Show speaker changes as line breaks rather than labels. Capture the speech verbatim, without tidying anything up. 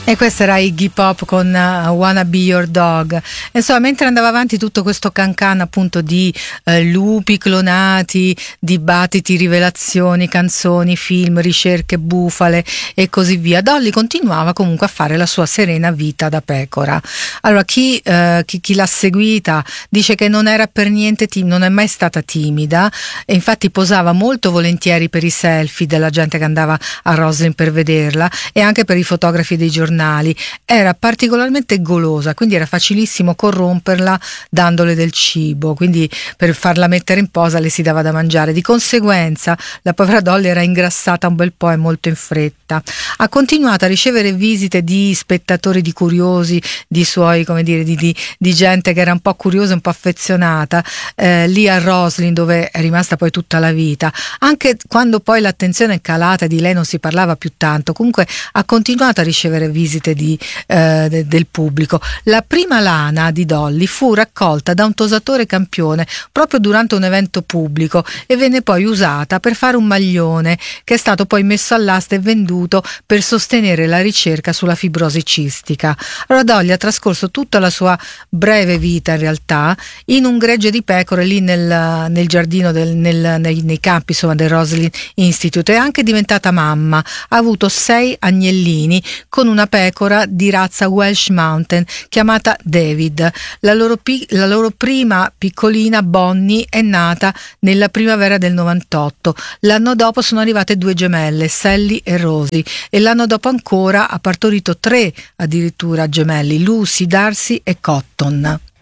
E questo era Iggy Pop con uh, Wanna Be Your Dog. Insomma, mentre andava avanti tutto questo cancan appunto di uh, lupi clonati, dibattiti, rivelazioni, canzoni, film, ricerche, bufale e così via, Dolly continuava comunque a fare la sua serena vita da pecora. Allora, chi, uh, chi, chi l'ha seguita dice che non era per niente timida, non è mai stata timida, e infatti posava molto volentieri per i selfie della gente che andava a Roslyn per vederla e anche per i fotografi dei giornali. Era particolarmente golosa, quindi era facilissimo corromperla dandole del cibo, quindi per farla mettere in posa le si dava da mangiare. Di conseguenza la povera Dolly era ingrassata un bel po' e molto in fretta. Ha continuato a ricevere visite di spettatori, di curiosi, di suoi, come dire, di, di, di gente che era un po' curiosa, un po' affezionata, eh, lì a Roslyn, dove è rimasta poi tutta la vita. Anche quando poi l'attenzione è calata, di lei non si parlava più tanto, comunque ha continuato a ricevere visite di, eh, de, del pubblico. La prima lana di Dolly fu raccolta da un tosatore campione proprio durante un evento pubblico e venne poi usata per fare un maglione che è stato poi messo all'asta e venduto per sostenere la ricerca sulla fibrosi cistica. Allora Dolly ha trascorso tutta la sua breve vita in realtà in un gregge di pecore lì nel, nel giardino del, nel, nei, nei campi insomma del Roslyn Institute. È anche diventata mamma, ha avuto sei agnellini con una pecora di razza Welsh Mountain chiamata David. La loro, pi- la loro prima piccolina Bonnie è nata nella primavera del novantotto. L'anno dopo sono arrivate due gemelle, Sally e Rosie, e l'anno dopo ancora ha partorito tre addirittura gemelli, Lucy, Darcy e Cotton.